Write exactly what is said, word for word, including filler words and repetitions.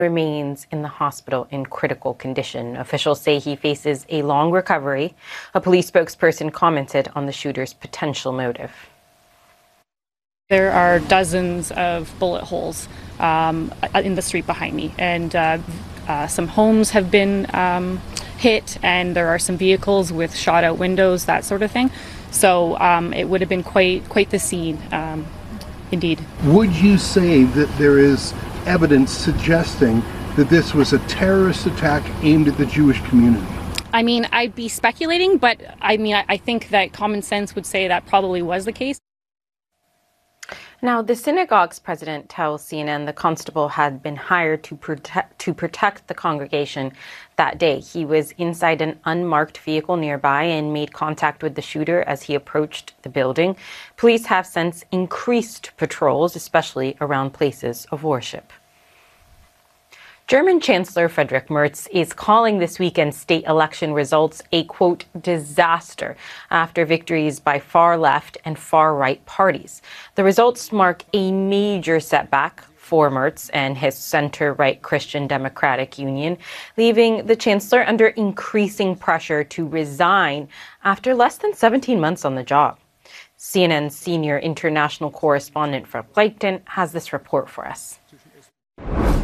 remains in the hospital in critical condition. Officials say he faces a long recovery. A police spokesperson commented on the shooter's potential motive. There are dozens of bullet holes um, in the street behind me, and uh, uh, some homes have been um, hit, and there are some vehicles with shot out windows, that sort of thing. So um, it would have been quite quite the scene, um, indeed. Would you say that there is evidence suggesting that this was a terrorist attack aimed at the Jewish community? I mean, I'd be speculating, but I mean, I, I think that common sense would say that probably was the case. Now, the synagogue's president tells C N N the constable had been hired to protect to protect the congregation that day. He was inside an unmarked vehicle nearby and made contact with the shooter as he approached the building. Police have since increased patrols, especially around places of worship. German Chancellor Friedrich Merz is calling this weekend's state election results a, quote, disaster after victories by far-left and far-right parties. The results mark a major setback for Merz and his center-right Christian Democratic Union, leaving the chancellor under increasing pressure to resign after less than seventeen months on the job. C N N's senior international correspondent Fred Leighton has this report for us.